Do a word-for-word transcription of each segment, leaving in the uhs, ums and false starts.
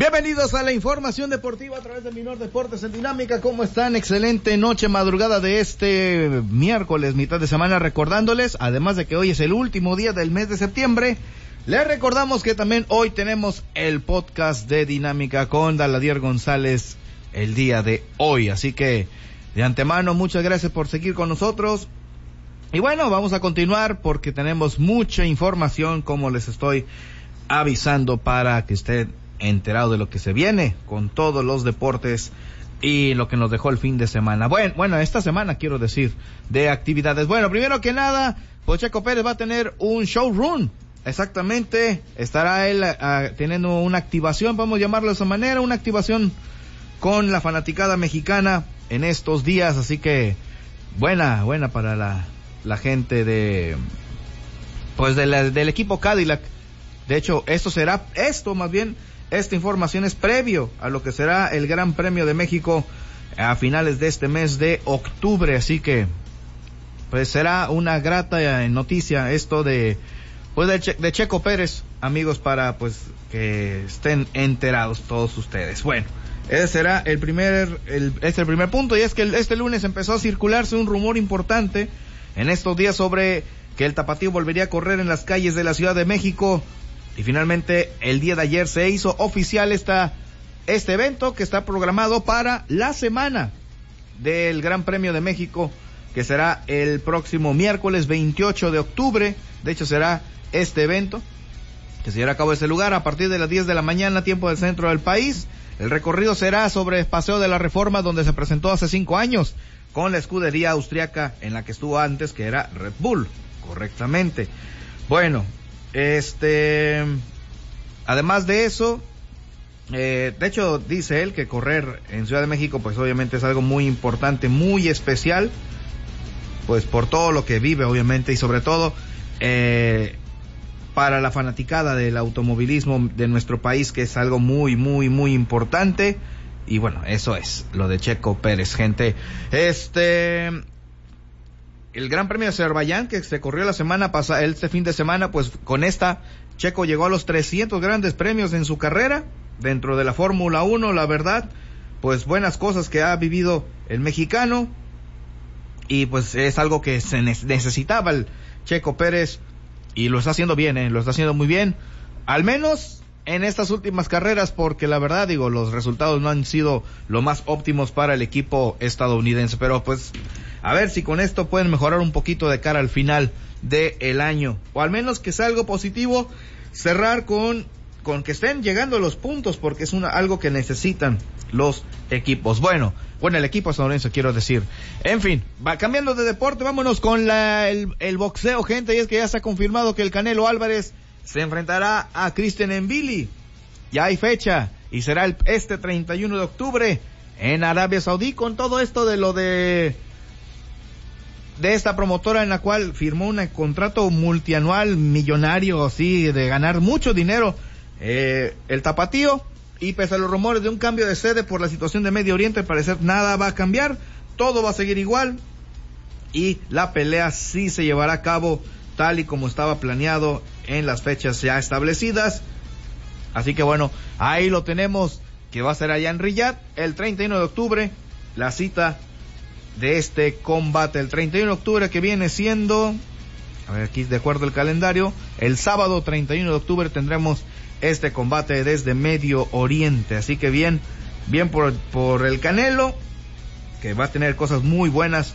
Bienvenidos a la información deportiva a través de Minor Deportes en Dinámica. ¿Cómo están? Excelente noche, madrugada de este miércoles, mitad de semana, recordándoles, además de que hoy es el último día del mes de septiembre, les recordamos que también hoy tenemos el podcast de Dinámica con Daladier González el día de hoy. Así que, de antemano, muchas gracias por seguir con nosotros. Y bueno, vamos a continuar porque tenemos mucha información, como les estoy avisando, para que estén enterado de lo que se viene con todos los deportes y lo que nos dejó el fin de semana. Bueno, bueno, esta semana quiero decir, de actividades. Bueno, primero que nada, pues Checo Pérez va a tener un showrun. Exactamente, estará él uh, teniendo una activación, vamos a llamarlo de esa manera, una activación con la fanaticada mexicana en estos días, así que buena, buena para la, la gente de, pues de la, del equipo Cadillac. De hecho, esto será, esto más bien, esta información es previo a lo que será el Gran Premio de México a finales de este mes de octubre, así que pues será una grata noticia esto de pues de, che, de Checo Pérez, amigos, para pues que estén enterados todos ustedes. Bueno, ese será el primer el este es el primer punto, y es que el, este lunes empezó a circularse un rumor importante en estos días sobre que el tapatío volvería a correr en las calles de la Ciudad de México. Y finalmente, el día de ayer se hizo oficial esta, este evento que está programado para la semana del Gran Premio de México, que será el próximo miércoles veintiocho de octubre. De hecho, será este evento que se llevará a cabo en este lugar a partir de las diez de la mañana, tiempo del centro del país. El recorrido será sobre el Paseo de la Reforma, donde se presentó hace cinco años, con la escudería austriaca en la que estuvo antes, que era Red Bull, correctamente. Bueno, Este, además de eso, eh, de hecho dice él que correr en Ciudad de México pues obviamente es algo muy importante, muy especial, pues por todo lo que vive obviamente, y sobre todo eh, para la fanaticada del automovilismo de nuestro país, que es algo muy muy muy importante. Y bueno, eso es lo de Checo Pérez, gente. Este... El Gran Premio de Azerbaiyán, que se corrió la semana pasada, este fin de semana, pues con esta, Checo llegó a los trescientos grandes premios en su carrera, dentro de la Fórmula uno, la verdad, pues buenas cosas que ha vivido el mexicano, y pues es algo que se necesitaba el Checo Pérez, y lo está haciendo bien, eh, lo está haciendo muy bien, al menos en estas últimas carreras, porque la verdad, digo, los resultados no han sido lo más óptimos para el equipo estadounidense, pero pues a ver si con esto pueden mejorar un poquito de cara al final del año, o al menos que sea algo positivo, cerrar con con que estén llegando los puntos, porque es una, algo que necesitan los equipos. Bueno, bueno, el equipo estadounidense quiero decir. En fin, va cambiando de deporte, vámonos con la, el, el boxeo, gente, y es que ya se ha confirmado que el Canelo Álvarez se enfrentará a Christian Mbili. Ya hay fecha, y será el, este treinta y uno de octubre en Arabia Saudí, con todo esto de lo de de esta promotora en la cual firmó un contrato multianual millonario, así, de ganar mucho dinero, eh, el tapatío, y pese a los rumores de un cambio de sede por la situación de Medio Oriente, al parecer nada va a cambiar, todo va a seguir igual, y la pelea sí se llevará a cabo tal y como estaba planeado en las fechas ya establecidas. Así que bueno, ahí lo tenemos, que va a ser allá en Riyadh el treinta y uno de octubre, la cita de este combate, el treinta y uno de octubre, que viene siendo, a ver aquí de acuerdo al calendario, el sábado treinta y uno de octubre tendremos este combate desde Medio Oriente. Así que bien, bien por, por el Canelo, que va a tener cosas muy buenas.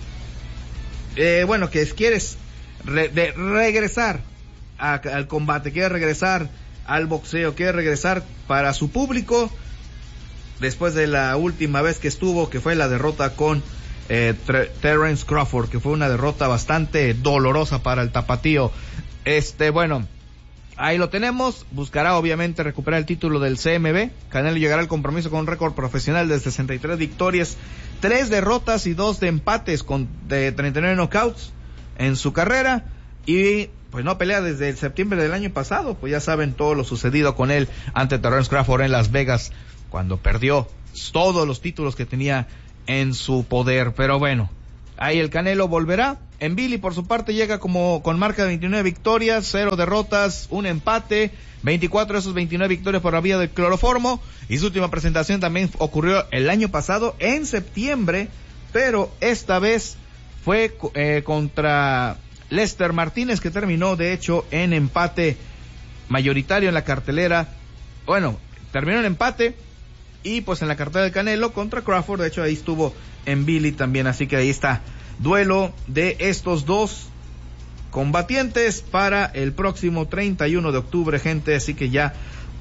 Eh, bueno, que quieres re, de regresar a, al combate, quiere regresar al boxeo, quiere regresar para su público, después de la última vez que estuvo, que fue la derrota con Eh, Terence Crawford, que fue una derrota bastante dolorosa para el tapatío. Este, bueno, ahí lo tenemos. Buscará obviamente recuperar el título del C M B. Canelo llegará al compromiso con un récord profesional de sesenta y tres victorias, tres derrotas y dos de empates, con de treinta y nueve knockouts en su carrera, y pues no pelea desde el septiembre del año pasado. Pues ya saben todo lo sucedido con él ante Terence Crawford en Las Vegas, cuando perdió todos los títulos que tenía en su poder. Pero bueno, Ahí el Canelo volverá. En Billy, por su parte, llega como con marca de veintinueve victorias, cero derrotas, un empate, veinticuatro de esos veintinueve victorias por la vía del cloroformo. Y su última presentación también ocurrió el año pasado, en septiembre, pero esta vez fue eh, contra Lester Martínez, que terminó, de hecho, en empate mayoritario en la cartelera. Bueno, terminó en empate y pues en la cartelera del Canelo contra Crawford. De hecho, ahí estuvo en Billy también, así que ahí está. Duelo de estos dos combatientes para el próximo treinta y uno de octubre, gente, así que ya